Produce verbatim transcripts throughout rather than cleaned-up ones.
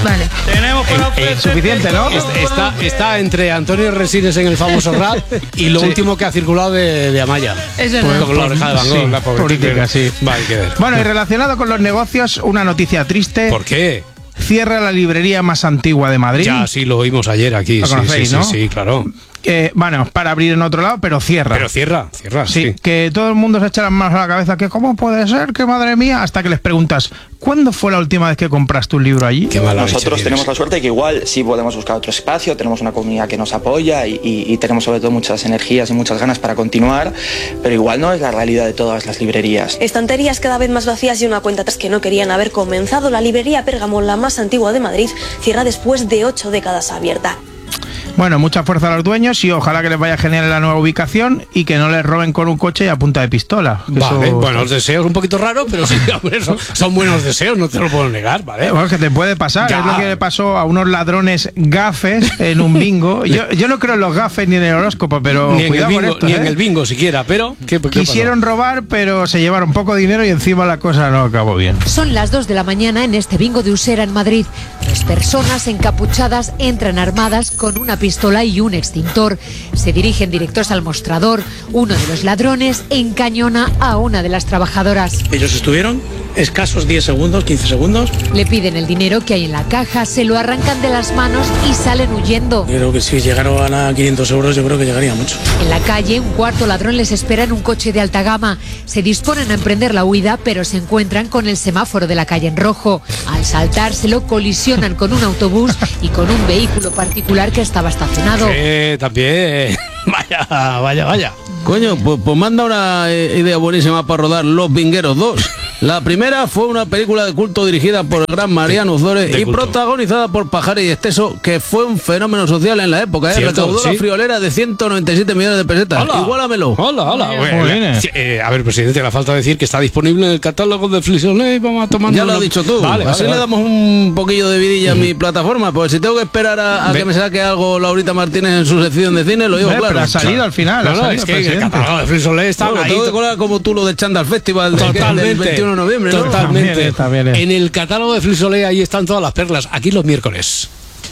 Vale. Tenemos para ofrecer... Eh, suficiente, ¿no? Está, está entre Antonio Resines en el famoso rap y lo sí. último que ha circulado de, de Amaya. Es verdad. Con la oreja de Van Gogh, sí, la pobre política, sí. Va, hay que ver. Bueno, y relacionado con los negocios, una noticia triste. ¿Por qué? Cierra la librería más antigua de Madrid. Ya, sí, lo oímos ayer aquí. Lo sí, conocéis, sí, ¿no? sí, sí, claro. Eh, bueno, para abrir en otro lado, pero cierra. Pero cierra, cierra, sí, sí. Que todo el mundo se echa las manos a la cabeza, que cómo puede ser, que madre mía, hasta que les preguntas, ¿cuándo fue la última vez que compraste un libro allí? Qué mala Nosotros leche tenemos tienes. la suerte de que igual sí podemos buscar otro espacio, tenemos una comunidad que nos apoya y, y, y tenemos sobre todo muchas energías y muchas ganas para continuar, pero igual no es la realidad de todas las librerías. Estanterías cada vez más vacías y una cuenta atrás que no querían haber comenzado. La librería Pérgamo, la más antigua de Madrid, cierra después de ocho décadas abierta. Bueno, mucha fuerza a los dueños y ojalá que les vaya genial en la nueva ubicación y que no les roben con un coche y a punta de pistola. Vale, eso... bueno, los deseos un poquito raros, pero sí, hombre, son, son buenos deseos, no te lo puedo negar, ¿vale? Bueno, que te puede pasar, ya. Es lo que le pasó a unos ladrones gafes en un bingo. Yo, yo no creo en los gafes ni en el horóscopo, pero ni en cuidado el bingo, con esto, ni ¿eh? en el bingo siquiera, pero ¿qué, qué quisieron pasó? robar, pero se llevaron poco dinero y encima la cosa no acabó bien. Son las dos de la mañana en este bingo de Usera en Madrid. Tres personas encapuchadas entran armadas con una pistola y un extintor. Se dirigen directos al mostrador. Uno de los ladrones encañona a una de las trabajadoras. Ellos estuvieron escasos diez segundos, quince segundos. Le piden el dinero que hay en la caja, se lo arrancan de las manos y salen huyendo. Creo que si llegaron a quinientos euros, yo creo que llegaría mucho. En la calle, un cuarto ladrón les espera en un coche de alta gama. Se disponen a emprender la huida, pero se encuentran con el semáforo de la calle en rojo. Al saltárselo, colisionan con un autobús y con un vehículo particular que estaba estacionado. Eh, también. Vaya, vaya, vaya. Coño, pues, pues manda una eh, idea buenísima para rodar Los Vingueros dos. La primera fue una película de culto dirigida por el gran Mariano Ozores y culto. protagonizada por Pajares y Esteso, que fue un fenómeno social en la época. ¿eh? Recaudó ¿sí? la friolera de ciento noventa y siete millones de pesetas. Hola. Igualamelo. Hola, hola. Bueno, eh, eh, a ver, presidente, le falta decir que está disponible en el catálogo de Flixolé. Vamos a tomar. Ya lo has dicho tú. Vale, Así vale, le vale. damos un poquillo de vidilla a mi plataforma. Pues si tengo que esperar a, a que me saque algo Laurita Martínez en su sección de cine, lo digo Ve, claro. Pero ha salido claro. al final. No, ha no, salido es que presidente. el catálogo de Flixolé está Bueno, ahí. tengo que colar como tú lo de Chandal Festival de, Totalmente. del veintiuno de noviembre, ¿no? Totalmente. También está bien, eh. En el catálogo de Flixolé ahí están todas las perlas. Aquí los miércoles.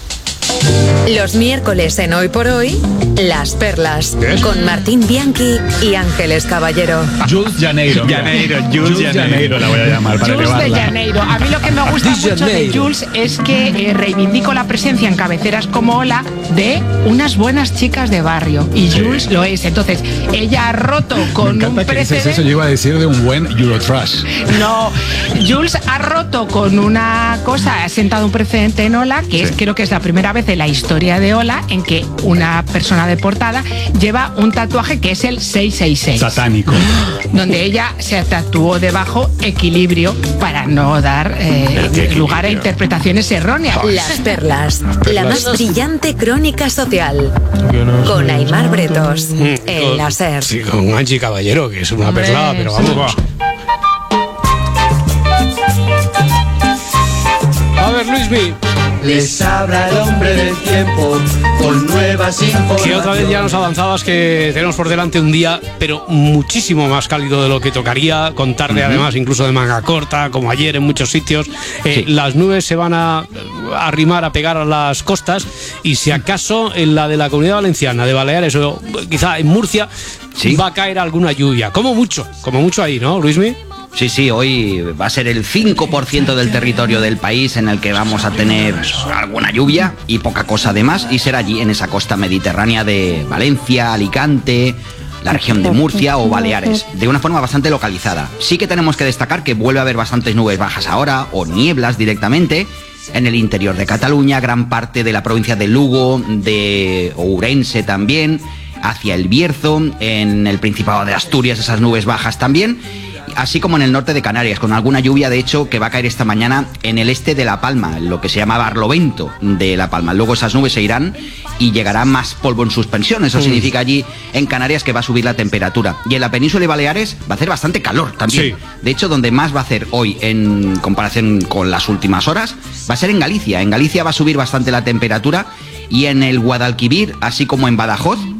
Los miércoles en Hoy por Hoy, Las Perlas, ¿Ves? con Martín Bianchi y Ángeles Caballero. Jules Janeiro. Janeiro, Jules Jules Janeiro la voy a llamar para Jules de elevarla. Janeiro. A mí lo que me gusta De mucho de Janeiro. Jules es que eh, reivindico la presencia en cabeceras como Hola de unas buenas chicas de barrio. Y Jules lo es. Entonces, ella ha roto con Me un encanta que dices precedente. eso, yo iba a decir de un buen Eurotrash. No, Jules ha roto con una cosa, ha sentado un precedente en Hola, que es, Sí. creo que es la primera vez en la historia de Hola en que una persona de portada lleva un tatuaje que es el seiscientos sesenta y seis. Satánico. Donde ella se tatuó debajo equilibrio para no dar eh, lugar a interpretaciones erróneas. Las Perlas, la más brillante crónica social. Yo no Con soy- Aymar Bretos, Mm, en con- la SER. Sí, con Angie Caballero, que es una Hombre, perla, pero sí. vamos. A ver, Luismi. Les habla el hombre del tiempo con nuevas informaciones. Que otra vez ya nos avanzabas que tenemos por delante un día, pero muchísimo más cálido de lo que tocaría, con tarde uh-huh. además incluso de manga corta, como ayer en muchos sitios. Eh, sí. Las nubes se van a arrimar, a pegar a las costas, y si acaso en la de la Comunidad Valenciana, de Baleares o quizá en Murcia, sí. va a caer alguna lluvia. Como mucho, como mucho ahí, ¿no, Luismi? Sí, sí, hoy va a ser el cinco por ciento del territorio del país en el que vamos a tener alguna lluvia y poca cosa además, y será allí en esa costa mediterránea de Valencia, Alicante, la región de Murcia o Baleares, de una forma bastante localizada. Sí que tenemos que destacar que vuelve a haber bastantes nubes bajas ahora, o nieblas directamente, en el interior de Cataluña, gran parte de la provincia de Lugo, de Ourense también, hacia el Bierzo, en el Principado de Asturias esas nubes bajas también, así como en el norte de Canarias, con alguna lluvia, de hecho, que va a caer esta mañana en el este de La Palma, lo que se llama Barlovento de La Palma. Luego esas nubes se irán y llegará más polvo en suspensión. Eso mm. significa allí en Canarias que va a subir la temperatura. Y en la península de Baleares va a hacer bastante calor también. Sí. De hecho, donde más va a hacer hoy en comparación con las últimas horas, va a ser en Galicia. En Galicia va a subir bastante la temperatura, y en el Guadalquivir, así como en Badajoz,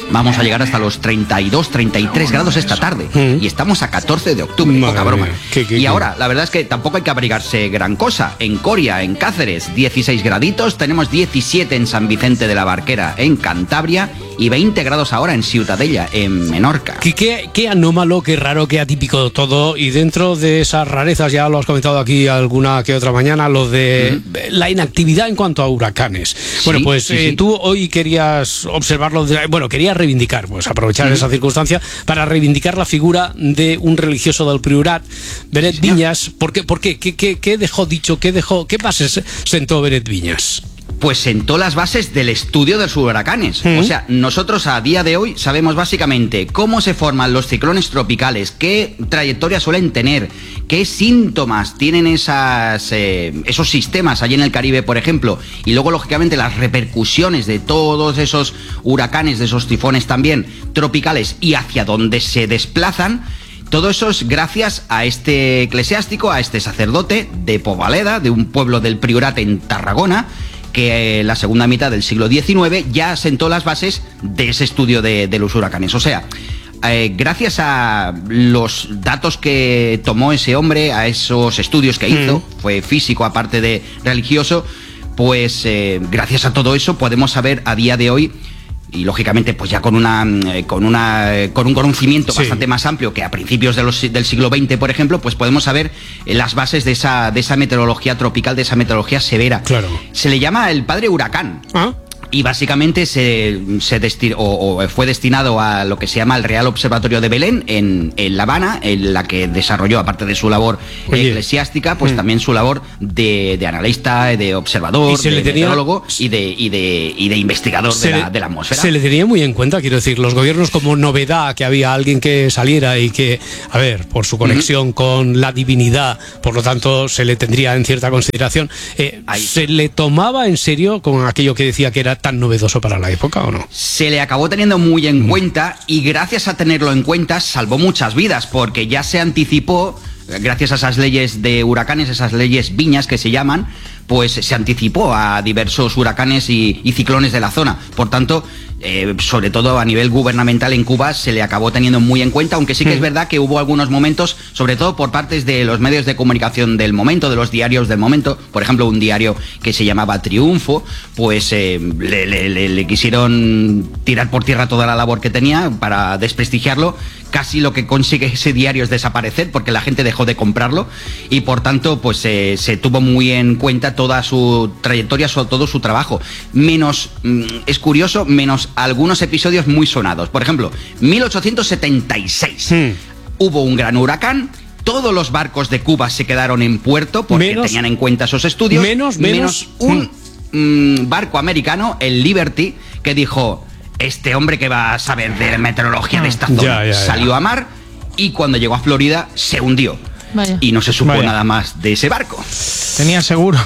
Vamos a llegar hasta los treinta y dos, treinta y tres grados esta tarde. Mm. Y estamos a catorce de octubre, poca broma. ¿Qué, qué, y qué? Ahora, la verdad es que tampoco hay que abrigarse gran cosa. En Coria, en Cáceres, dieciséis graditos. Tenemos diecisiete en San Vicente de la Barquera, en Cantabria. Y veinte grados ahora en Ciutadella, en Menorca. ¿Qué, qué, qué anómalo, qué raro, qué atípico todo. Y dentro de esas rarezas, ya lo has comentado aquí alguna que otra mañana, lo de uh-huh. la inactividad en cuanto a huracanes. Bueno, sí, pues sí, eh, sí. tú hoy querías observarlo, de, bueno, querías reivindicar, pues aprovechar uh-huh. esa circunstancia para reivindicar la figura de un religioso del Priorat, Beret sí, Viñas. ¿Por qué? ¿Por qué? ¿Qué, qué, qué dejó dicho? ¿Qué dejó? ¿Qué bases sentó Beret Viñas? Pues sentó las bases del estudio de los huracanes. ¿Mm? O sea, nosotros a día de hoy sabemos básicamente cómo se forman los ciclones tropicales, qué trayectoria suelen tener, qué síntomas tienen esas, eh, esos sistemas allí en el Caribe, por ejemplo, y luego, lógicamente, las repercusiones de todos esos huracanes, de esos tifones también tropicales y hacia dónde se desplazan. Todo eso es gracias a este eclesiástico, a este sacerdote de Povaleda, de un pueblo del Priorat en Tarragona, que en la segunda mitad del siglo diecinueve ya sentó las bases de ese estudio de, de los huracanes. O sea, eh, gracias a los datos que tomó ese hombre, a esos estudios que hizo, mm. fue físico aparte de religioso, pues eh, gracias a todo eso podemos saber a día de hoy, y lógicamente pues ya con una con una con un conocimiento sí. bastante más amplio que a principios de los, del siglo veinte, por ejemplo, pues podemos saber las bases de esa de esa meteorología tropical, de esa meteorología severa. Claro. Se le llama el padre huracán. ¿Ah? Y básicamente se, se desti- o, o fue destinado a lo que se llama el Real Observatorio de Belén en, en La Habana, en la que desarrolló, aparte de su labor Oye. eclesiástica, pues mm. también su labor de, de analista, de observador, de tenía... meteorólogo y de, y de, y de investigador de la, de la atmósfera. Se le tenía muy en cuenta, quiero decir, los gobiernos como novedad, que había alguien que saliera y que, a ver, por su conexión mm-hmm. con la divinidad, por lo tanto se le tendría en cierta consideración. Eh, ¿Se le tomaba en serio con aquello que decía que era tan novedoso para la época o no? Se le acabó teniendo muy en mm. cuenta, y gracias a tenerlo en cuenta salvó muchas vidas, porque ya se anticipó, gracias a esas leyes de huracanes, esas leyes Viñas que se llaman, pues se anticipó a diversos huracanes y, y ciclones de la zona. Por tanto, eh, sobre todo a nivel gubernamental en Cuba se le acabó teniendo muy en cuenta, aunque sí que mm. es verdad que hubo algunos momentos, sobre todo por partes de los medios de comunicación del momento, de los diarios del momento, por ejemplo un diario que se llamaba Triunfo, pues eh, le, le, le quisieron tirar por tierra toda la labor que tenía para desprestigiarlo. Casi lo que consigue ese diario es desaparecer, porque la gente dejó de comprarlo, y por tanto pues eh, se tuvo muy en cuenta toda su trayectoria, sobre todo su trabajo. Menos, mm, es curioso, menos algunos episodios muy sonados. Por ejemplo, mil ochocientos setenta y seis hmm. hubo un gran huracán. Todos los barcos de Cuba se quedaron en puerto porque menos, tenían en cuenta esos estudios. Menos, menos, menos un mm, barco americano, el Liberty, que dijo: este hombre que va a saber de meteorología de esta zona, ya, ya, ya. salió a mar, y cuando llegó a Florida se hundió. Vaya. Y no se supo Vaya. nada más de ese barco. Tenía seguro.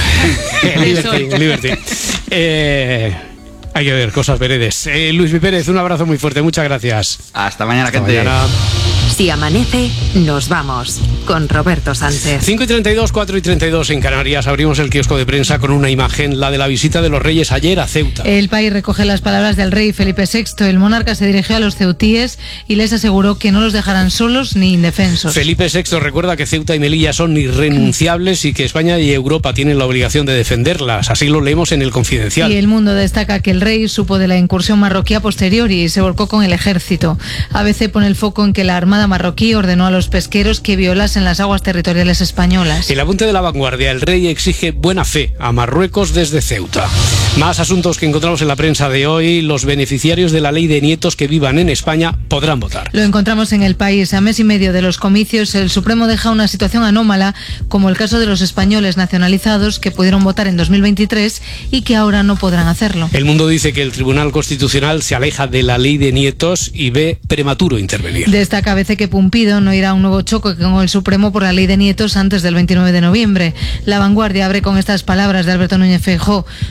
Liberty, Liberty. Eh, hay que ver cosas veredes. Eh, Luis Pérez, un abrazo muy fuerte, muchas gracias. Hasta mañana, Hasta gente. Mañana. Si amanece, nos vamos con Roberto Sánchez. cinco y treinta y dos, cuatro y treinta y dos en Canarias. Abrimos el kiosco de prensa con una imagen, la de la visita de los reyes ayer a Ceuta. El País recoge las palabras del rey Felipe sexto. El monarca se dirigió a los ceutíes y les aseguró que no los dejarán solos ni indefensos. Felipe sexto recuerda que Ceuta y Melilla son irrenunciables y que España y Europa tienen la obligación de defenderlas. Así lo leemos en El Confidencial. Y El Mundo destaca que el rey supo de la incursión marroquí a posteriori y se volcó con el ejército. A B C pone el foco en que la Armada marroquí ordenó a los pesqueros que violasen las aguas territoriales españolas. El apunte de La Vanguardia: el rey exige buena fe a Marruecos desde Ceuta. Más asuntos que encontramos en la prensa de hoy. Los beneficiarios de la ley de nietos que vivan en España podrán votar. Lo encontramos en El País. A mes y medio de los comicios, el Supremo deja una situación anómala, como el caso de los españoles nacionalizados que pudieron votar en dos mil veintitrés y que ahora no podrán hacerlo. El Mundo dice que el Tribunal Constitucional se aleja de la ley de nietos y ve prematuro intervenir. Destaca A B C que Pumpido no irá a un nuevo choque con el Supremo por la ley de nietos antes del veintinueve de noviembre. La Vanguardia abre con estas palabras de Alberto Núñez Feijóo: no hay limpieza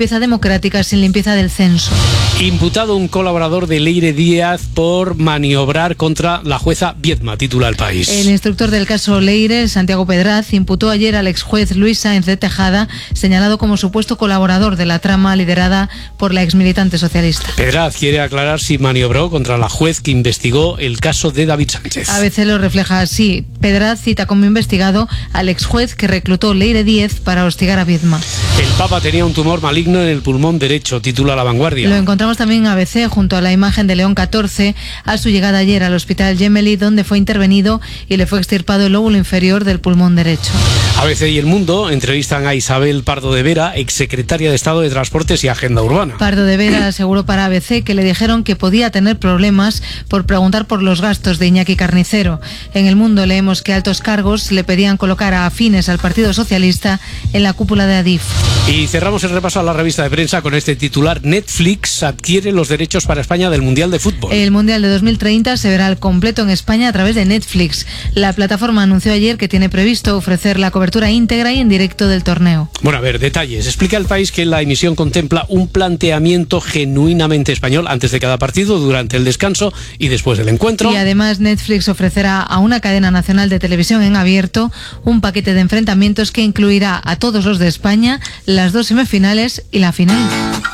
limpieza democrática sin limpieza del censo. Imputado un colaborador de Leire Díaz por maniobrar contra la jueza Viedma, titula El País. El instructor del caso Leire, Santiago Pedraz, imputó ayer al exjuez Luis Sáenz de Tejada, señalado como supuesto colaborador de la trama liderada por la exmilitante socialista. Pedraz quiere aclarar si maniobró contra la juez que investigó el caso de David Sánchez. A B C lo refleja así. Pedraz cita como investigado al exjuez que reclutó Leire Díaz para hostigar a Viedma. El Papa tenía un tumor maligno en el pulmón derecho, titula La Vanguardia. Lo encontramos también en A B C junto a la imagen de León catorce a su llegada ayer al hospital Gemelli, donde fue intervenido y le fue extirpado el lóbulo inferior del pulmón derecho. A B C y El Mundo entrevistan a Isabel Pardo de Vera, exsecretaria de Estado de Transportes y Agenda Urbana. Pardo de Vera aseguró para A B C que le dijeron que podía tener problemas por preguntar por los gastos de Iñaki Carnicero. En El Mundo leemos que altos cargos le pedían colocar a afines al Partido Socialista en la cúpula de Adif. Y cerramos el repaso a la revista de prensa con este titular: Netflix adquiere los derechos para España del Mundial de Fútbol. El Mundial de dos mil treinta se verá al completo en España a través de Netflix. La plataforma anunció ayer que tiene previsto ofrecer la cobertura íntegra y en directo del torneo. Bueno, a ver, detalles. Explica El País que la emisión contempla un planteamiento genuinamente español antes de cada partido, durante el descanso y después del encuentro. Y además Netflix ofrecerá a una cadena nacional de televisión en abierto un paquete de enfrentamientos que incluirá a todos los de España, las dos semifinales y la final.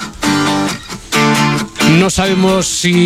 No sabemos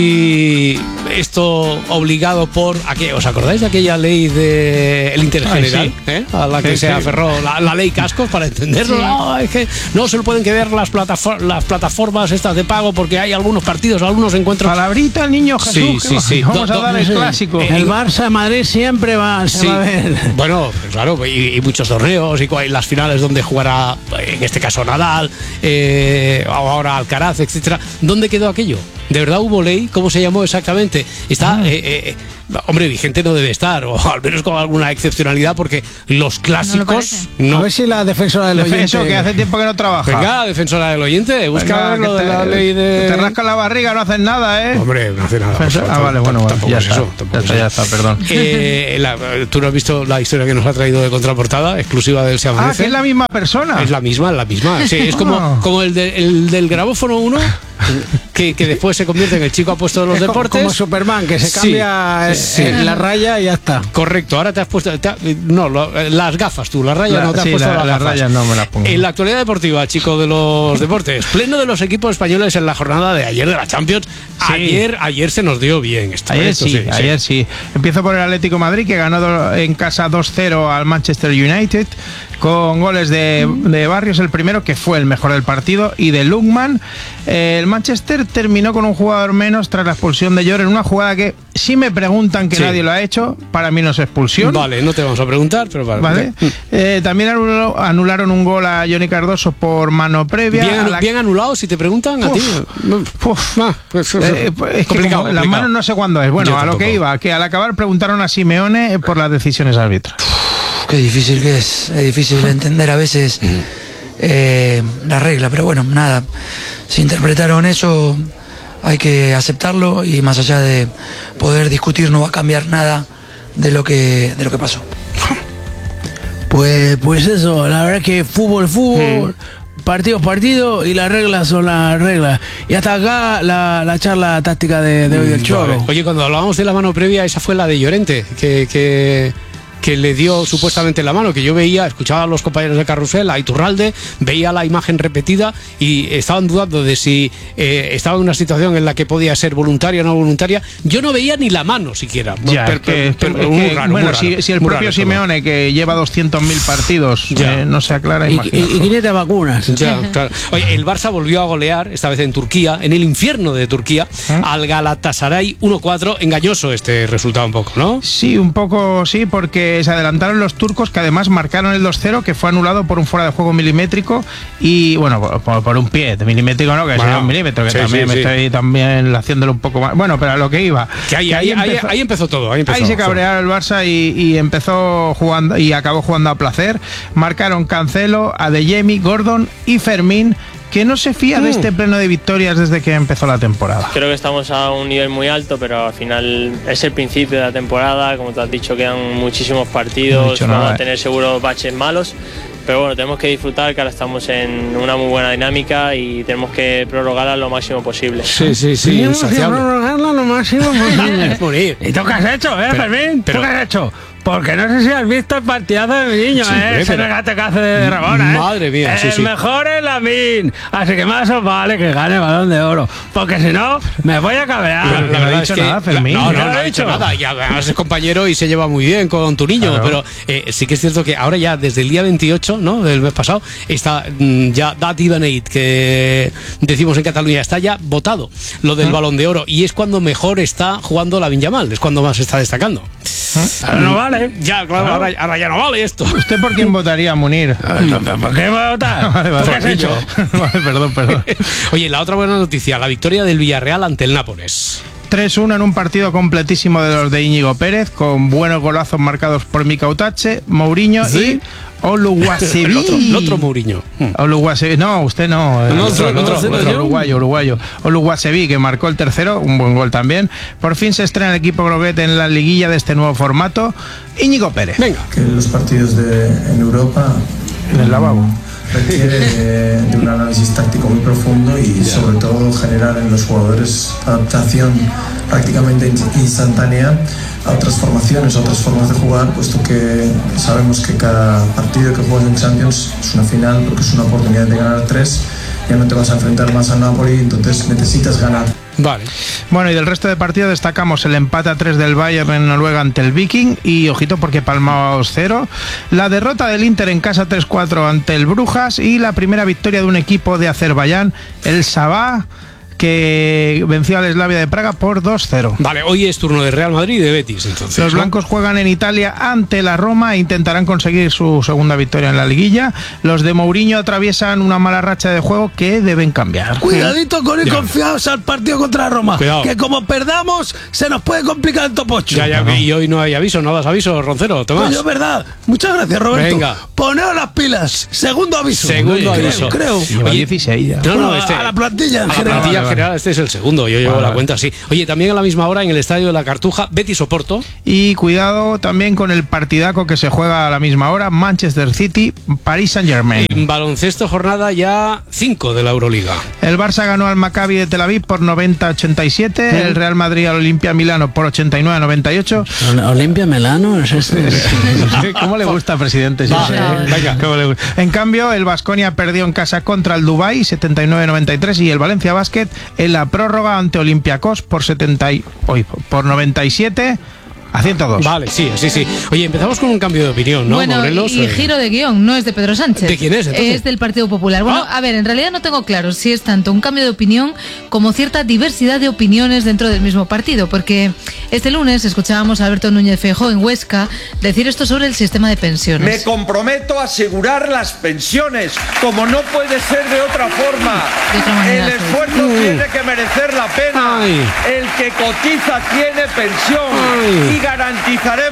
si esto obligado por... ¿Os acordáis de aquella ley del interés general? Sí. ¿eh? A la que sí, se sí. aferró la, la ley Cascos, para entenderlo. Sí. No, es que no se lo pueden quedar las, plataform las plataformas estas de pago porque hay algunos partidos, algunos encuentros... Palabrita, el niño Jesús. Sí, sí, sí. Vamos do, a dar do, el sí. clásico. El Barça Madrid siempre va, se sí. va a ver. Bueno, claro, y, y muchos torneos y, y las finales donde jugará, en este caso Nadal, eh, ahora Alcaraz, etcétera. ¿Dónde quedó aquello? ¿De verdad hubo ley? ¿Cómo se llamó exactamente? Está, ah. eh, eh, hombre, vigente no debe estar, o al menos con alguna excepcionalidad, porque los clásicos... No, no. A ver si la defensora del Defenso, oyente... que hace tiempo que no trabaja. Venga, defensora del oyente, busca Venga, lo de la ley de... Te rascan la barriga, no hacen nada, ¿eh? Hombre, no hace nada. Defensor... Ah, vale, bueno, bueno, ya está, eso, ya está, ya está, perdón. Eh, la, ¿Tú no has visto la historia que nos ha traído de contraportada, exclusiva del Se Amanece? Ah, que es la misma persona. Es la misma, es la misma. Sí, es como, oh. como el, de, el del grabófono uno... Que, que después se convierte en el chico apuesto de los es deportes. Como Superman, que se cambia sí, sí. la raya y ya está. Correcto, ahora te has puesto... Te ha, no, lo, las gafas tú, las rayas la, no te has sí, puesto la, las, las gafas. rayas no me las pongo. En la actualidad deportiva, chico de los deportes, pleno de los equipos españoles en la jornada de ayer de la Champions. Sí. Ayer ayer se nos dio bien esto. Ayer esto, sí, sí, ayer sí. sí. Empiezo por el Atlético de Madrid, que ganó do, en casa dos cero al Manchester United, con goles de, de Barrios, el primero, que fue el mejor del partido, y de Lukman. Eh, el Manchester terminó con un jugador menos tras la expulsión de Llor en una jugada que, si me preguntan que sí. nadie lo ha hecho, para mí no es expulsión. Vale, no te vamos a preguntar, pero vale. ¿Vale? Eh, también anuló, anularon un gol a Johnny Cardoso por mano previa. Bien, la... bien anulado, si te preguntan. Uf, a ti. Uf, ah, pues, eh, pues, es complicado, que las manos no sé cuándo es. Bueno, Yo a tampoco. Lo que iba, que al acabar preguntaron a Simeone por las decisiones arbitrales. Qué difícil que es, es difícil de entender a veces eh, la regla, pero bueno, nada, si interpretaron eso hay que aceptarlo y más allá de poder discutir no va a cambiar nada de lo que, de lo que pasó. Pues, pues eso, la verdad es que fútbol, fútbol, sí. partido, partido y las reglas son las reglas. Y hasta acá la, la charla táctica de, de hoy del Choro. Vale. Oye, cuando hablábamos de la mano previa, esa fue la de Llorente, que... que... que le dio supuestamente la mano, que yo veía, escuchaba a los compañeros de Carrusel, a Iturralde, veía la imagen repetida y estaban dudando de si eh, estaba en una situación en la que podía ser voluntaria o no voluntaria. Yo no veía ni la mano siquiera. Ya, per, per, per, per, muy raro, bueno, muy si, si el propio raro, Simeone, todo. Que lleva doscientos mil partidos, eh, no se aclara, y, y, y quinientas vacunas. Ya, claro. Oye, el Barça volvió a golear, esta vez en Turquía, en el infierno de Turquía, ¿eh? Al Galatasaray uno cuatro. Engañoso este resultado un poco, ¿no? Sí, un poco sí, porque se adelantaron los turcos, que además marcaron el dos cero, que fue anulado por un fuera de juego milimétrico y, bueno, por, por un pie de milimétrico, no, que bueno, sería un milímetro, que sí, también sí, me sí. estoy también haciéndolo un poco más. Bueno, pero a lo que iba. Que ahí, que ahí, ahí, empezó, ahí empezó todo. Ahí, empezó, ahí se cabrearon el Barça y, y empezó jugando y acabó jugando a placer. Marcaron Cancelo, Adeyemi, Gordon y Fermín, que no se fía mm. de este pleno de victorias desde que empezó la temporada. Creo que estamos a un nivel muy alto, pero al final es el principio de la temporada. Como te has dicho, quedan muchísimos partidos, no van a tener seguro baches malos, pero bueno, tenemos que disfrutar, que ahora estamos en una muy buena dinámica y tenemos que prorrogarla lo máximo posible. Sí, sí, sí, Tenemos que insaciable. prorrogarla lo máximo posible. Morir. ¿Y tú qué has hecho, eh, Pero- Fermín? pero- ¿Tú qué has hecho? Porque no sé si has visto el partidazo de mi niño, Sí, ¿eh? Ese pero- regate que hace de Rabona, ¿eh? Madre mía, sí, El sí. mejor es Lamine. Así que más os vale que gane el Balón de Oro. Porque si no, me voy a cabrear. La- la no ha verdad dicho es que- nada, Fermín. No, ¿Qué no, le no ha ha dicho dicho? nada. Y además es compañero y se lleva muy bien con tu niño. Claro. Pero eh, sí que es cierto que ahora ya, desde el día veintiocho, ¿no?, del mes pasado, está mm, ya that even eight, que decimos en Cataluña, está ya votado lo del Balón de Oro. Y es cuando mejor está jugando Lamine Yamal, es cuando más está destacando. Ahora no vale. Ya, claro, ahora, ahora ya no vale esto. ¿Usted por quién votaría, Munir? ¿Por qué voy a votar? Vale, vale. ¿Tú qué has hecho? Vale, perdón, perdón. Oye, la otra buena noticia, la victoria del Villarreal ante el Nápoles. tres uno en un partido completísimo de los de Íñigo Pérez, con buenos golazos marcados por Mika Utache, Mourinho ¿Sí? y Oluwasevi. El otro, el otro Mourinho. Oluwasevi, no, usted no. El No, otro, el otro, el otro, el otro. uruguayo, uruguayo. Oluwasevi, que marcó el tercero, un buen gol también. Por fin se estrena el equipo groguete en la liguilla de este nuevo formato. Íñigo Pérez. Venga. Que los partidos de, en Europa En el lavabo. requiere de, de un análisis táctico muy profundo y sobre todo generar en los jugadores adaptación prácticamente in- instantánea a otras formaciones, a otras formas de jugar, puesto que sabemos que cada partido que juegas en Champions es una final porque es una oportunidad de ganar tres, ya no te vas a enfrentar más al Napoli, entonces necesitas ganar. Vale. Bueno, y del resto de partidos destacamos el empate a tres del Bayern en Noruega ante el Viking y, ojito, porque palmaba dos cero, la derrota del Inter en casa tres cuatro ante el Brujas y la primera victoria de un equipo de Azerbaiyán, el Sabah, que venció al Slavia de Praga por dos cero. Vale, hoy es turno de Real Madrid y de Betis, entonces. Los ¿no? blancos juegan en Italia ante la Roma e intentarán conseguir su segunda victoria en la liguilla. Los de Mourinho atraviesan una mala racha de juego que deben cambiar. Cuidadito con ir Ya. confiados al partido contra Roma. Cuidado. Que como perdamos, se nos puede complicar el topocho. Ya, ya, y hoy no hay aviso, no das aviso, Roncero, Tomás. Coño, es verdad. Muchas gracias, Roberto. Venga. Poneos las pilas. Segundo aviso. Segundo Creo, aviso. Creo. Lleva Oye, dieciséis ya. No, no, Bueno, este, a la plantilla en a la general. plantilla Vale, en general, este es el segundo, yo llevo Vale, la vale. cuenta así. Oye, también a la misma hora en el Estadio de la Cartuja, Betis Oporto. Y cuidado también con el partidaco que se juega a la misma hora, Manchester City, Paris Saint-Germain. En baloncesto, jornada ya cinco de la Euroliga. El Barça ganó al Maccabi de Tel Aviv por noventa a ochenta y siete, el Real Madrid al Olimpia Milano por ochenta y nueve a noventa y ocho. Olimpia Melano es este. ¿Cómo le gusta, presidente? Sí, Va, sí. venga. ¿Cómo le gusta? En cambio, el Baskonia perdió en casa contra el Dubái setenta y nueve a noventa y tres y el Valencia Basket en la prórroga ante Olympiacos por setenta y, uy, por noventa y siete a ciento dos. Vale, sí, sí, sí. Oye, empezamos con un cambio de opinión, ¿no, Bueno, Morelos? y Eh, giro de guión, no es de Pedro Sánchez. ¿De quién es, entonces? Es del Partido Popular. Bueno, Ah. a ver, en realidad no tengo claro si es tanto un cambio de opinión como cierta diversidad de opiniones dentro del mismo partido, porque este lunes escuchábamos a Alberto Núñez Feijóo en Huesca decir esto sobre el sistema de pensiones. Me comprometo a asegurar las pensiones, como no puede ser de otra forma. De otra manera, El sí. esfuerzo Uh. tiene que merecer la pena. Ay. El que cotiza tiene pensión. Ay. Y garantizaremos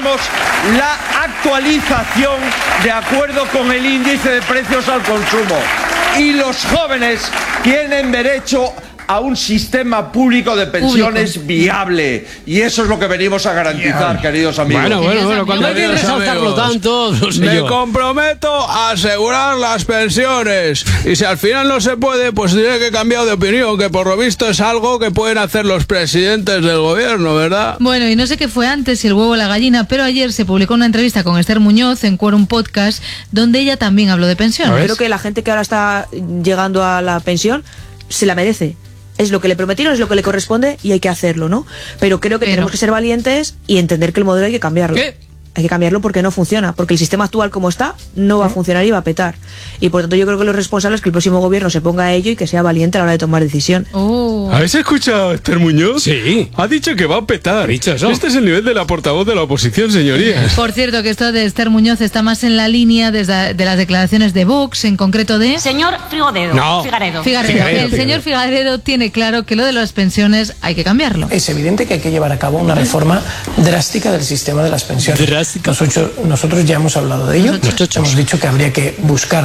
la actualización de acuerdo con el índice de precios al consumo. Y los jóvenes tienen derecho a un sistema público de pensiones Público. viable. Y eso es lo que venimos a garantizar, queridos amigos. Bueno, bueno, bueno, cuando hay que Queridos resaltarlo amigos, tanto, no sé Me yo. comprometo a asegurar las pensiones. Y si al final no se puede, pues diré que he cambiado de opinión, que por lo visto es algo que pueden hacer los presidentes del gobierno, ¿verdad? Bueno, y no sé qué fue antes, si el huevo o la gallina, pero ayer se publicó una entrevista con Esther Muñoz en Quorum Podcast, donde ella también habló de pensiones. Creo que la gente que ahora está llegando a la pensión se la merece. Es lo que le prometieron, es lo que le corresponde y hay que hacerlo, ¿no? Pero creo que Pero- tenemos que ser valientes y entender que el modelo hay que cambiarlo. ¿Qué? Hay que cambiarlo porque no funciona, porque el sistema actual como está no va a funcionar y va a petar. Y por tanto yo creo que lo responsable es que el próximo gobierno se ponga a ello y que sea valiente a la hora de tomar decisiones. Oh. ¿Habéis escuchado a Esther Muñoz? Sí. Ha dicho que va a petar. ¿Ha dicho eso? Este es el nivel de la portavoz de la oposición, señorías. Por cierto, que esto de Esther Muñoz está más en la línea desde, de las declaraciones de Vox, en concreto de... Señor Frigodedo. No. Figaredo. Figaredo. Figaredo, El señor Figaredo tiene claro que lo de las pensiones hay que cambiarlo. Es evidente que hay que llevar a cabo una reforma drástica del sistema de las pensiones. Drástica. Nosotros, nosotros ya hemos hablado de ello. Hemos dicho que habría que buscar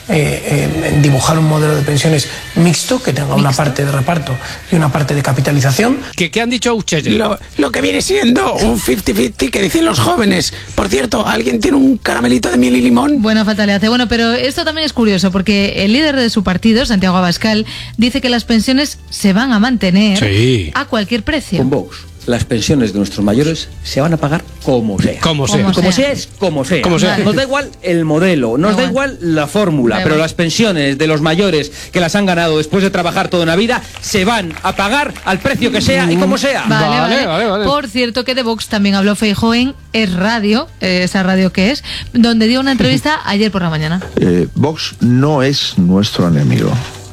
eh, eh, dibujar un modelo de pensiones mixto, que tenga una parte de reparto y una parte de capitalización. ¿Qué, qué han dicho ustedes? Lo, lo que viene siendo un cincuenta cincuenta que dicen los jóvenes. Por cierto, ¿alguien tiene un caramelito de miel y limón? Buena falta le hace. Bueno, pero esto también es curioso, porque el líder de su partido, Santiago Abascal, dice que las pensiones se van a mantener Sí. a cualquier precio. Con Vox, las pensiones de nuestros mayores se van a pagar como sea. Como sea. Como Como sea. sea es como sea. Como sea. Nos da igual el modelo, nos da Da igual la fórmula, Da pero igual. las pensiones de los mayores que las han ganado después de trabajar toda una vida se van a pagar al precio que sea y como sea. Vale, vale, Vale, vale, vale. Por cierto, que de Vox también habló Feijóo en Es Radio, eh, esa radio que es, donde dio una entrevista ayer por la mañana. Eh, Vox no es nuestro enemigo,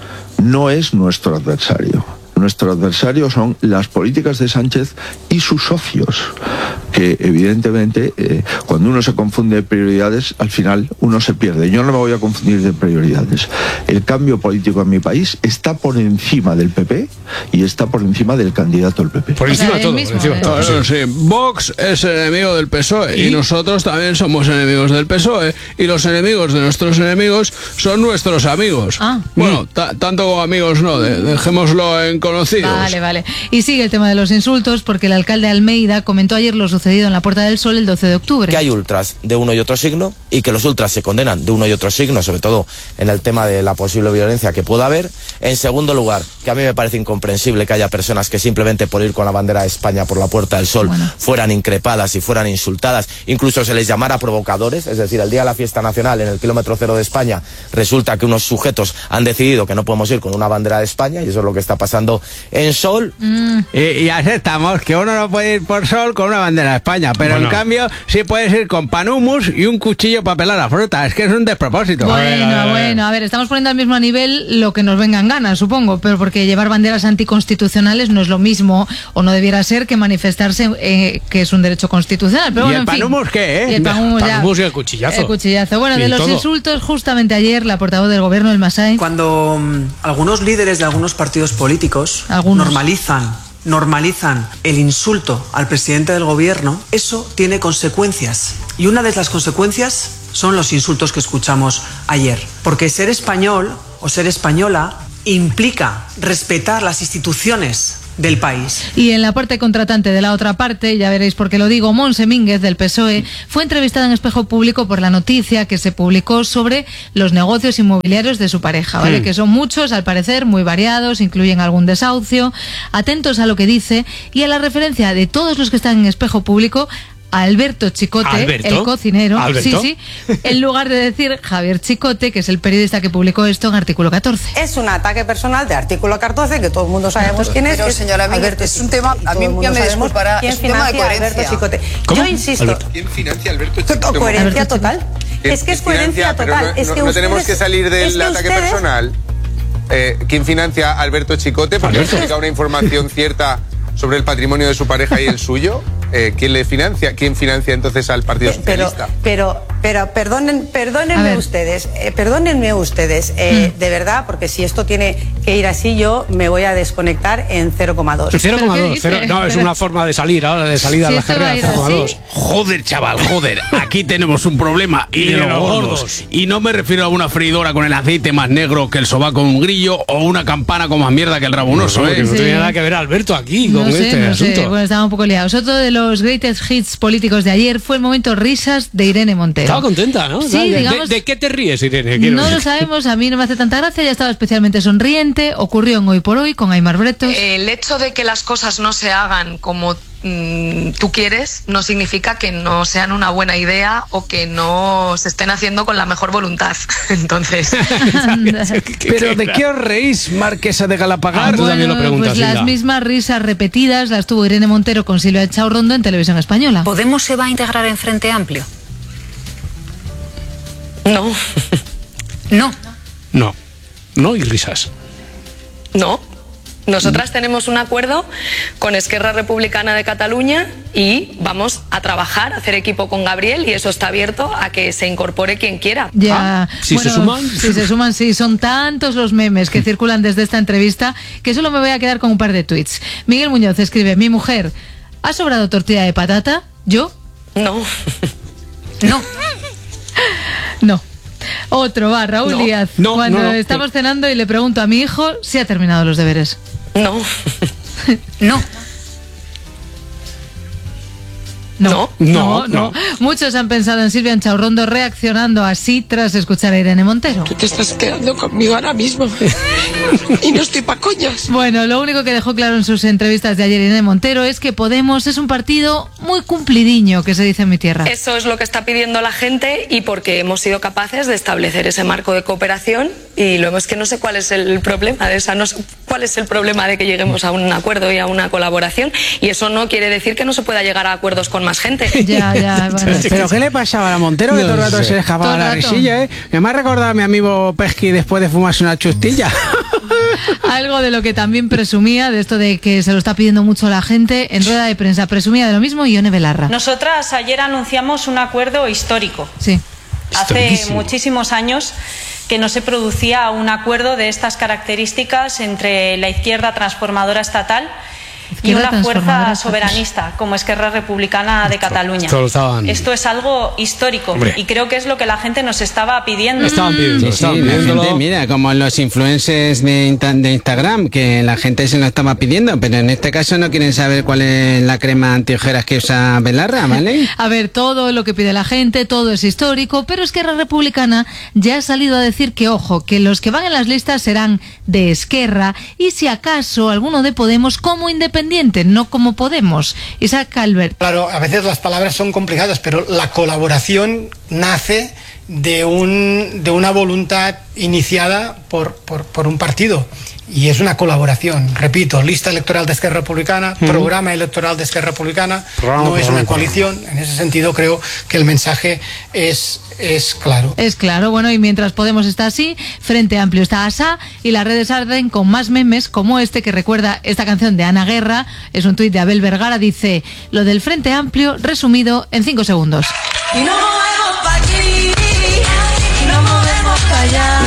no es nuestro adversario. Nuestro adversario son las políticas de Sánchez y sus socios, que evidentemente eh, cuando uno se confunde de prioridades, al final uno se pierde. Yo no me voy a confundir de prioridades. El cambio político en mi país está por encima del P P y está por encima del candidato del P P. Por encima de todo, por encima de todo. Claro, sí. Vox es enemigo del P S O E y, ¿Y? nosotros también somos enemigos del P S O E y los enemigos de nuestros enemigos son nuestros amigos. Ah. Bueno, ta- tanto como amigos no, de- dejémoslo en conocidos. Vale, vale. Y sigue el tema de los insultos, porque el alcalde Almeida comentó ayer lo sucedido en la Puerta del Sol el doce de octubre. Que hay ultras de uno y otro signo y que los ultras se condenan de uno y otro signo, sobre todo en el tema de la posible violencia que pueda haber. En segundo lugar, que a mí me parece incomprensible que haya personas que simplemente por ir con la bandera de España por la Puerta del Sol bueno. fueran increpadas y fueran insultadas, incluso se les llamara provocadores, es decir, el día de la fiesta nacional en el kilómetro cero de España resulta que unos sujetos han decidido que no podemos ir con una bandera de España y eso es lo que está pasando en Sol. Mm. Y, y aceptamos que uno no puede ir por Sol con una bandera de España, pero Bueno. en cambio sí puedes ir con panumus y un cuchillo para pelar la fruta. Es que es un despropósito. Bueno, bueno, a ver, estamos poniendo al mismo nivel lo que nos venga en gana, supongo, pero porque llevar banderas anticonstitucionales no es lo mismo, o no debiera ser, que manifestarse, eh, que es un derecho constitucional. Pero ¿Y bueno, el en fin. panumus qué, eh? Y el panumus, ya. Panumus y el cuchillazo. El cuchillazo. Bueno, Y de los todo. insultos, justamente ayer la portavoz del gobierno, el Massain, Cuando mm, algunos líderes de algunos partidos políticos Algunos. normalizan normalizan el insulto al presidente del gobierno, eso tiene consecuencias. Y una de las consecuencias son los insultos que escuchamos ayer. Porque ser español o ser española implica respetar las instituciones del país. y en la parte contratante de la otra parte, ya veréis por qué lo digo, Montse Mínguez del P S O E fue entrevistada en Espejo Público por la noticia que se publicó sobre los negocios inmobiliarios de su pareja, ¿vale? Mm. Que son muchos, al parecer, muy variados, incluyen algún desahucio. Atentos a lo que dice y a la referencia de todos los que están en Espejo Público a Alberto Chicote, ¿Alberto? el cocinero, ¿Alberto? sí, sí, en lugar de decir Javier Chicote, que es el periodista que publicó esto en Artículo catorce. Es un ataque personal de Artículo catorce, que todo el mundo sabemos quién es. Pero, que es señora Mínguez, Alberto es un Chicote. tema- a Y todo mí el mundo ya me sabemos disculpará, quién es un tema de financia a Alberto coherencia. Chicote. ¿Cómo? Yo insisto. Alberto. ¿Quién financia a Alberto Chicote? Coherencia total. Es que es coherencia pero total. no, es que no- no tenemos ustedes- que salir del es que ataque ustedes- personal. Eh, ¿Quién financia a Alberto Chicote? Porque Alberto. explica una información cierta sobre el patrimonio de su pareja y el suyo. Eh, ¿Quién le financia? ¿Quién financia entonces al Partido Pero, Socialista? pero, pero, perdonen, A perdónenme ver. ustedes, eh, perdónenme ustedes, eh, Mm. de verdad, porque si esto tiene que ir así, yo me voy a desconectar en cero coma dos. cero coma dos, cero- no, es una forma de salir ahora, de salida a la carrera, cero coma dos. Joder, chaval, joder. Aquí tenemos un problema y, Y de de los los gordos. gordos. Y no me refiero a una freidora con el aceite más negro que el sobaco de un grillo o una campana con más mierda que el rabunoso, No, ¿eh? que no tiene nada que ver Alberto aquí con No sé, este no sé. asunto. Bueno, estaba un poco liados. Otro de los greatest hits políticos de ayer fue el momento risas de Irene Montero. Estaba contenta, ¿no? Sí, ¿De, digamos- de, de qué te ríes, Irene? Quiero No lo decir. sabemos, a mí no me hace tanta gracia, ya estaba especialmente sonriente, ocurrió en Hoy por Hoy con Aimar Bretos. El hecho de que las cosas no se hagan como mm, tú quieres no significa que no sean una buena idea o que no se estén haciendo con la mejor voluntad. Entonces, Pero ¿de qué os reís, marquesa de Galapagar? Bueno, pues las mismas risas repetidas las tuvo Irene Montero con Silvia Echaurrondo en Televisión Española. ¿Podemos se va a integrar en Frente Amplio? no, No. No, no y risas. no. Nosotras tenemos un acuerdo con Esquerra Republicana de Cataluña y vamos a trabajar, a hacer equipo con Gabriel y eso está abierto a que se incorpore quien quiera. Ya, si se suman. Si se suman, sí, son tantos los memes que circulan desde esta entrevista que solo me voy a quedar con un par de tweets. Miguel Muñoz escribe: mi mujer, ¿ha sobrado tortilla de patata? ¿Yo? No. No. No. Otro va, Raúl No, Díaz. no, Cuando no, no. estamos cenando y le pregunto a mi hijo si ha terminado los deberes. No. No. No, No, no. Muchos han pensado en Silvia Enchaurrondo reaccionando así tras escuchar a Irene Montero. Tú te estás quedando conmigo ahora mismo. Y no estoy pa' coñas. Bueno, lo único que dejó claro en sus entrevistas de ayer Irene Montero es que Podemos es un partido muy cumplidiño, que se dice en mi tierra. Eso es lo que está pidiendo la gente y porque hemos sido capaces de establecer ese marco de cooperación y luego es que no sé cuál es el problema de esa, no sé cuál es el problema de que lleguemos a un acuerdo y a una colaboración y eso no quiere decir que no se pueda llegar a acuerdos con más gente. Ya, ya, bueno. ¿Pero qué le pasaba a la Montero que No todo el rato sé. se le escapaba Todo la el rato. risilla, eh? Que me ha recordado a mi amigo Pesqui después de fumarse una chustilla. Algo de lo que también presumía, de esto de que se lo está pidiendo mucho la gente, en rueda de prensa presumía de lo mismo Ione Belarra. Nosotras ayer anunciamos un acuerdo histórico. Sí. Hace Historiquísimo. muchísimos años que no se producía un acuerdo de estas características entre la izquierda transformadora estatal y Izquierda una transformadora fuerza estatal. soberanista como Esquerra Republicana de Cataluña. Esto lo estaban- Esto es algo histórico Hombre. y creo que es lo que la gente nos estaba pidiendo. Estaban pidiendo, Sí, sí, estaban la pidiéndolo. gente, mira, como los influencers de, Insta- de Instagram, que la gente se lo estaba pidiendo, pero en este caso no quieren saber cuál es la crema antiojeras que usa Belarra, ¿vale? A ver, todo lo que pide la gente, todo es histórico, pero Esquerra Republicana ya ha salido a decir que, ojo, que los que van en las listas serán de Esquerra y si acaso alguno de Podemos como independiente, no como Podemos. Isaac Calvert. Claro, a veces las palabras son complicadas, pero la colaboración nace de, un, de una voluntad iniciada por, por, por un partido. Y es una colaboración, repito, lista electoral de Esquerra Republicana, Ujú. programa electoral de Esquerra Republicana, Programa, no es programa, una coalición. En ese sentido creo que el mensaje es, es claro. Es claro, bueno, y mientras Podemos está así, Frente Amplio está asá y las redes arden con más memes como este que recuerda esta canción de Ana Guerra. Es un tuit de Abel Vergara, dice lo del Frente Amplio resumido en cinco segundos. Y no movemos pa' aquí, y no movemos pa' allá.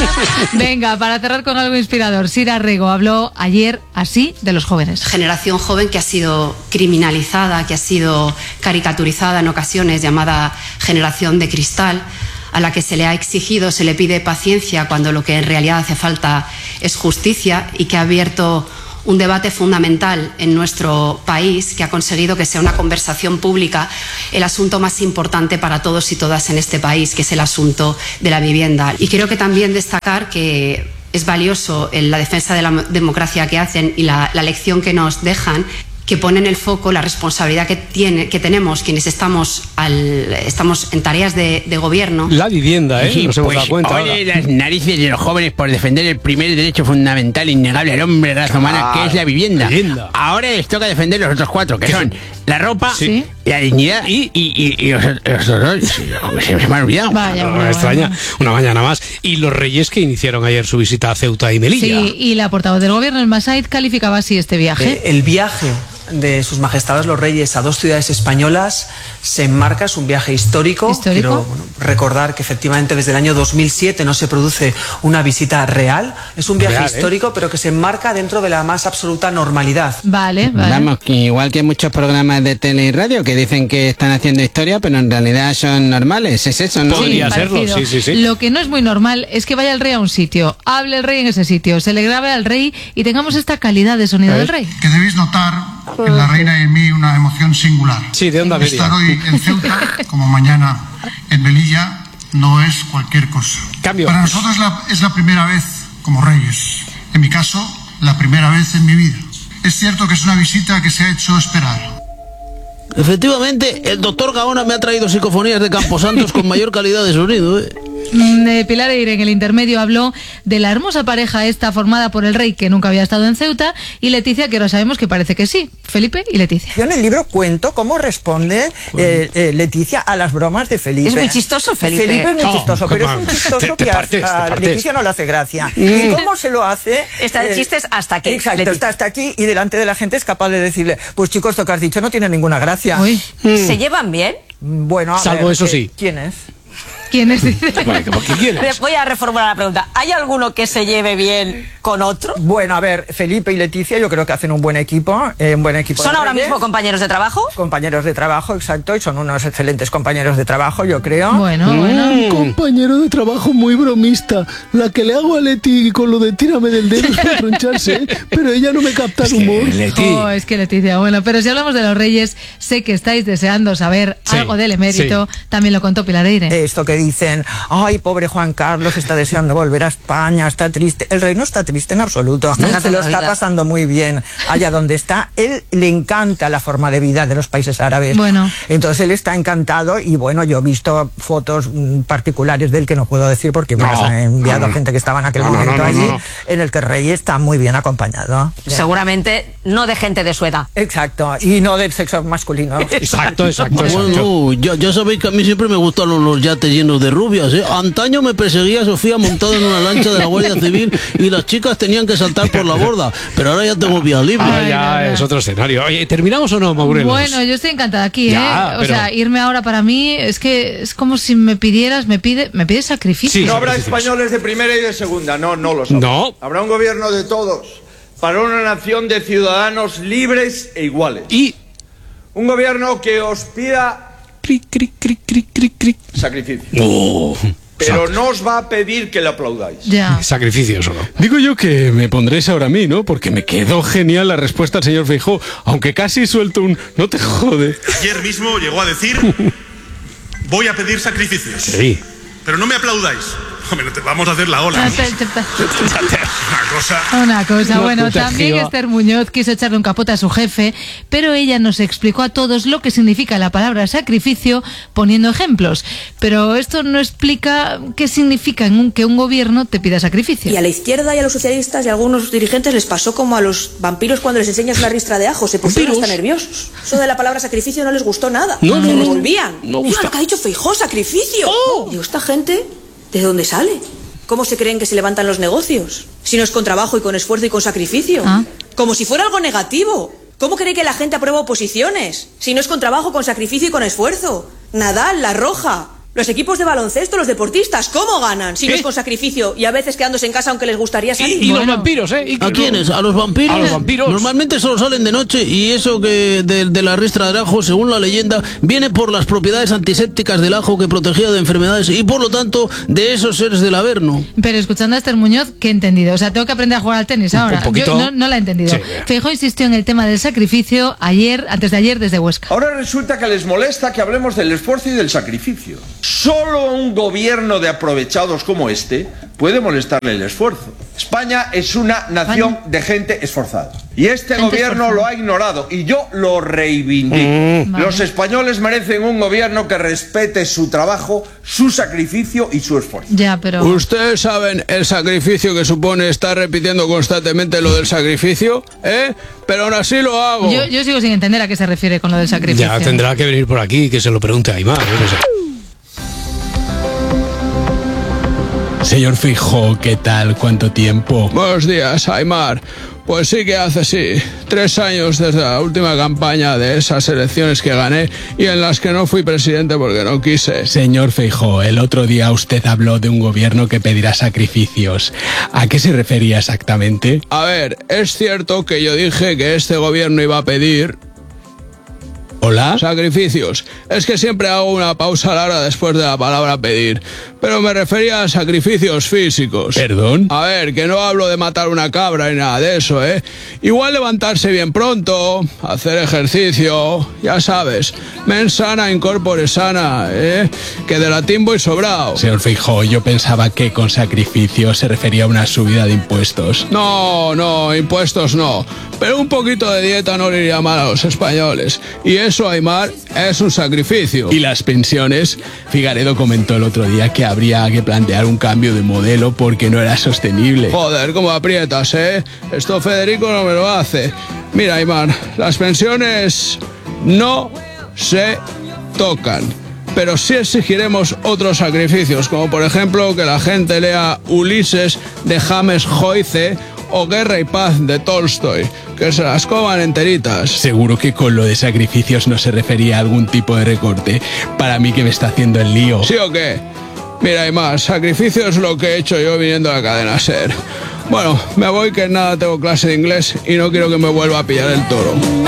Venga, para cerrar con algo inspirador, Sira Rego habló ayer así de los jóvenes. Generación joven que ha sido criminalizada, que ha sido caricaturizada en ocasiones, llamada generación de cristal, a la que se le ha exigido, se le pide paciencia cuando lo que en realidad hace falta es justicia y que ha abierto un debate fundamental en nuestro país que ha conseguido que sea una conversación pública el asunto más importante para todos y todas en este país, que es el asunto de la vivienda. Y quiero que también destacar que es valioso en la defensa de la democracia que hacen y la, la lección que nos dejan, que ponen el foco la responsabilidad que, tiene, que tenemos quienes estamos, al, estamos en tareas de, de gobierno. La vivienda, ¿eh? Sí, Nos hemos pues, dado cuenta. ole ahora. las narices de los jóvenes por defender el primer derecho fundamental innegable al hombre de raza humana, que es la vivienda. vivienda. Ahora les toca defender los otros cuatro, que ¿Qué son son? la ropa, Sí. la dignidad y, y, y, y los, los otros dos. Se, se me ha olvidado. Vaya, No bueno, me extraña. bueno. Una mañana más. Y los reyes que iniciaron ayer su visita a Ceuta y Melilla. Sí, y la portavoz del gobierno, el Masaid, calificaba así este viaje. Eh, el viaje de sus majestades los reyes a dos ciudades españolas se enmarca, es un viaje histórico. ¿Histórico? Quiero bueno, recordar que efectivamente desde el año dos mil siete no se produce una visita real. Es un viaje Real, ¿eh? histórico, pero que se enmarca dentro de la más absoluta normalidad. Vale, vale. Vamos, que igual que muchos programas de tele y radio que dicen que están haciendo historia, pero en realidad son normales. Es eso, ¿no? Podría serlo, parecido. sí, sí, sí. Lo que no es muy normal es que vaya el rey a un sitio, hable el rey en ese sitio, se le grabe al rey y tengamos esta calidad de sonido del rey. Que debéis notar en la reina y en mí una emoción singular. Sí, de onda media. Estar hoy en Ceuta, como mañana en Melilla, no es cualquier cosa. Cambio. Para nosotros es la, es la primera vez como reyes. En mi caso, la primera vez en mi vida. Es cierto que es una visita que se ha hecho esperar. Efectivamente, el doctor Gaona me ha traído psicofonías de Camposantos con mayor calidad de sonido, ¿eh? Mm, eh, Pilar Eire en el intermedio habló de la hermosa pareja esta formada por el rey que nunca había estado en Ceuta y Leticia, que ahora sabemos que parece que sí. Felipe y Leticia. Yo en el libro cuento cómo responde eh, eh, Leticia a las bromas de Felipe. Es muy chistoso, Felipe. Felipe es muy No, chistoso, pero es un te- chistoso te que partes, a, te a partes. Leticia no le hace gracia. Mm. ¿Y cómo se lo hace? Está de chistes hasta que Exacto, Leticia- está hasta aquí y delante de la gente es capaz de decirle, pues chicos, esto que has dicho no tiene ninguna gracia. ¿Se llevan bien? Bueno, a Salvo ver, eso ¿qué- sí. ¿Quién es? ¿Quiénes dicen? ¿Qué quieres? Voy a reformular la pregunta. ¿Hay alguno que se lleve bien con otro? Bueno, a ver, Felipe y Leticia yo creo que hacen un buen equipo, eh, un buen equipo. ¿Son de ahora Reyes. mismo compañeros de trabajo? Compañeros de trabajo, exacto, y son unos excelentes compañeros de trabajo, yo creo. Bueno, Mm, bueno. Compañero de trabajo muy bromista. La que le hago a Leti con lo de tírame del dedo es para troncharse, ¿eh? Pero ella no me capta el humor. Oh, es que Leticia, bueno, pero si hablamos de los Reyes, sé que estáis deseando saber Sí, algo del emérito, también lo contó Pilar Eire. Esto que dicen, ay, pobre Juan Carlos está deseando volver a España, está triste. El rey no está triste en absoluto, Está se lo está tranquila. pasando muy bien allá donde está. Él le encanta la forma de vida de los países árabes. Bueno. Entonces él está encantado y bueno, yo he visto fotos mm, particulares de él que no puedo decir porque me No. las ha enviado No, no. gente que estaba en aquel No, no, momento no, no, allí, no. en el que el rey está muy bien acompañado. Seguramente no de gente de su edad. Exacto, y no del sexo masculino. Exacto, exacto, Bueno, exacto. ya, ya sabéis que a mí siempre me gustaron los yates llenos de rubias, ¿eh? Antaño me perseguía Sofía montada en una lancha de la Guardia Civil y las chicas tenían que saltar por la borda, pero ahora ya tengo vía libre. Ah, ya es otro escenario. Oye, ¿terminamos o no, Maurelos? Bueno, yo estoy encantada aquí, Ya, ¿eh? O pero- sea, irme ahora para mí es que es como si me pidieras, me pide, me pides sacrificio. no habrá españoles de primera y de segunda, no, no lo son. No. Habrá un gobierno de todos, para una nación de ciudadanos libres e iguales. Y un gobierno que os pida sacrificio. No. Pero no os va a pedir que le aplaudáis. Ya. Sacrificio solo. Digo yo que me pondréis ahora a mí, ¿no? Porque me quedó genial la respuesta al señor Feijóo, aunque casi suelto un no te jode. Ayer mismo llegó a decir, voy a pedir sacrificios. Sí. Pero no me aplaudáis. Hombre, no te vamos a hacer la ola. Ah, te- te- te- Una cosa... Una cosa, No, bueno, puta también jiba. Esther Muñoz quiso echarle un capote a su jefe, pero ella nos explicó a todos lo que significa la palabra sacrificio poniendo ejemplos. Pero esto no explica qué significa en un- que un gobierno te pida sacrificio. Y a la izquierda y a los socialistas y a algunos dirigentes les pasó como a los vampiros cuando les enseñas una ristra de ajo, se pusieron hasta nerviosos. Eso de la palabra sacrificio no les gustó nada. No, no, se no, revolvían. no Mira gusta. lo que ha dicho Feijóo, sacrificio. Digo, esta gente, ¿de dónde sale? ¿Cómo se creen que se levantan los negocios? Si no es con trabajo y con esfuerzo y con sacrificio. Como si fuera algo negativo. ¿Cómo cree que la gente aprueba oposiciones? Si no es con trabajo, con sacrificio y con esfuerzo. Nadal, La Roja. Los equipos de baloncesto, los deportistas, ¿cómo ganan? Si no ¿Qué? es con sacrificio y a veces quedándose en casa aunque les gustaría salir. Y los vampiros, ¿eh? Y- ¿A quiénes? ¿A los vampiros? A los vampiros. Normalmente solo salen de noche y eso que de, de la ristra del ajo, según la leyenda, viene por las propiedades antisépticas del ajo que protegía de enfermedades y por lo tanto de esos seres del Averno. Pero escuchando a Esther Muñoz, ¿qué he entendido? O sea, tengo que aprender a jugar al tenis ahora. poquito. Yo no, no la he entendido. Sí. Feijóo insistió en el tema del sacrificio ayer, antes de ayer, desde Huesca. Ahora resulta que les molesta que hablemos del esfuerzo y del sacrificio. Solo un gobierno de aprovechados como este puede molestarle el esfuerzo. España es una nación de gente esforzada. Y este Gente gobierno esforzada. lo ha ignorado y yo lo reivindico. Mm. Vale. Los españoles merecen un gobierno que respete su trabajo, su sacrificio y su esfuerzo. Ya, pero... ¿Ustedes saben el sacrificio que supone estar repitiendo constantemente lo del sacrificio? ¿Eh? Pero aún así lo hago. Yo, yo sigo sin entender a qué se refiere con lo del sacrificio. Ya tendrá que venir por aquí y que se lo pregunte a Aymar. Yo qué sé. Señor Feijóo, ¿qué tal? ¿Cuánto tiempo? Buenos días, Aymar. Pues sí que hace, sí, tres años desde la última campaña de esas elecciones que gané y en las que no fui presidente porque no quise. Señor Feijóo, el otro día usted habló de un gobierno que pedirá sacrificios. ¿A qué se refería exactamente? A ver, es cierto que yo dije que este gobierno iba a pedir... ¿Hola? Sacrificios. Es que siempre hago una pausa larga después de la palabra pedir. Pero me refería a sacrificios físicos. ¿Perdón? A ver, que no hablo de matar una cabra ni nada de eso, ¿eh? Igual levantarse bien pronto, hacer ejercicio, ya sabes. Mens sana in corpore sana, ¿eh? Que de latín voy sobrado. Señor Feijóo, yo pensaba que con sacrificios se refería a una subida de impuestos. No, no, impuestos no. Pero un poquito de dieta no le iría mal a los españoles. Y eso, Aymar, es un sacrificio. ¿Y las pensiones? Figaredo comentó el otro día que habría que plantear un cambio de modelo porque no era sostenible. Joder, cómo aprietas, ¿eh? Esto Federico no me lo hace. Mira, Aymar, las pensiones no se tocan. Pero sí exigiremos otros sacrificios, como por ejemplo que la gente lea Ulises de James Joyce o Guerra y Paz de Tolstoy, que se las coman enteritas. Seguro que con lo de sacrificios no se refería a algún tipo de recorte. Para mí que me está haciendo el lío. ¿Sí o qué? Mira, hay más. Sacrificio es lo que he hecho yo viniendo a la cadena SER. Bueno, me voy que nada, tengo clase de inglés y no quiero que me vuelva a pillar el toro.